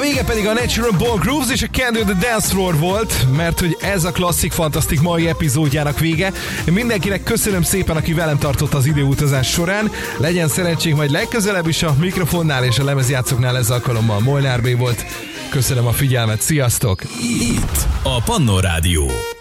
vége pedig a Natural Born Grooves és a Can Do The Dance Floor volt, mert hogy ez a Klasszik Fantasztik mai epizódjának vége. Mindenkinek köszönöm szépen, aki velem tartott az időutazás során. Legyen szerencsénk majd legközelebb is a mikrofonnál és a lemezjátszóknál, ez alkalommal Molnár B volt. Köszönöm a figyelmet, sziasztok! Itt a Pannon Rádió.